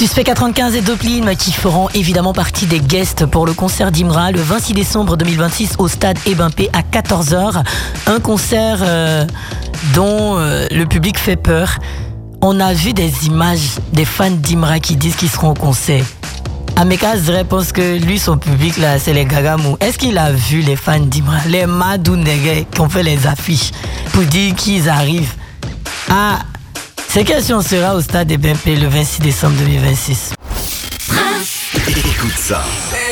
Suspect 95 et Doplim qui feront évidemment partie des guests pour le concert d'Imra le 26 décembre 2026 au stade Ebimpé à 14h. Un concert dont le public fait peur. On a vu des images des fans d'Imra qui disent qu'ils seront au concert. Ameka dirait pense que lui, son public là, c'est les gagamous. Est-ce qu'il a vu les fans d'Imra, les Madou Negue qui ont fait les affiches pour dire qu'ils arrivent? Ah, ces questions sera au stade Ebimpé le 26 décembre 2026. Écoute ça.